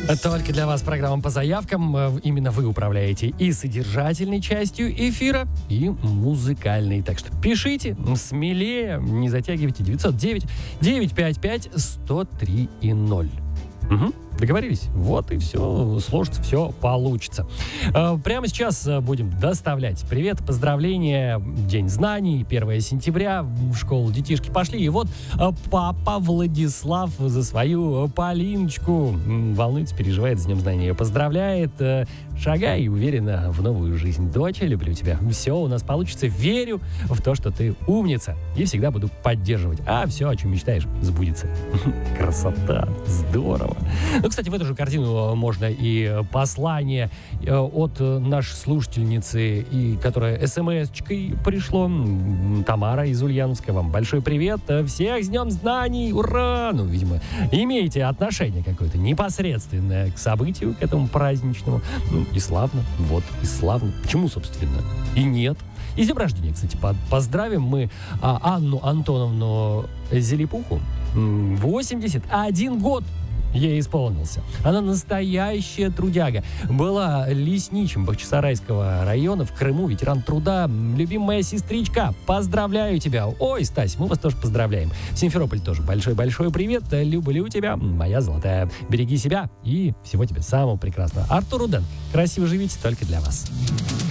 Только для вас программа по заявкам. Именно вы управляете и содержательной частью эфира, и музыкальной. Так что пишите смелее, не затягивайте. 909-955-103-0. Угу. Договорились? Вот и все, сложится, все получится. Прямо сейчас будем доставлять привет, поздравления, День знаний, 1 сентября, в школу детишки пошли. И вот папа Владислав за свою Полиночку волнуется, переживает, с Днем знаний ее поздравляет. Шагай уверенно в новую жизнь. Доча, люблю тебя. Все у нас получится. Верю в то, что ты умница. И всегда буду поддерживать. А все, о чем мечтаешь, сбудется. Красота. Здорово. Ну, кстати, в эту же картину можно и послание от нашей слушательницы, которая смс-чкой пришло. Тамара из Ульяновска. Вам большой привет. Всех с Днем знаний. Ура! Ну, видимо, имеете отношение какое-то непосредственное к событию, к этому праздничному. Ну, и славно. Вот, и славно. Почему, собственно, и нет? И с днем рождения, кстати, поздравим мы Анну Антоновну Зелепуху. 81 год ей исполнился. Она настоящая трудяга. Была лесничим Бахчисарайского района в Крыму, ветеран труда. Любимая сестричка, поздравляю тебя. Ой, Стась, мы вас тоже поздравляем. В Симферополь тоже большой-большой привет. Люблю тебя, моя золотая. Береги себя и всего тебе самого прекрасного. Артур Руден. Красиво живите только для вас.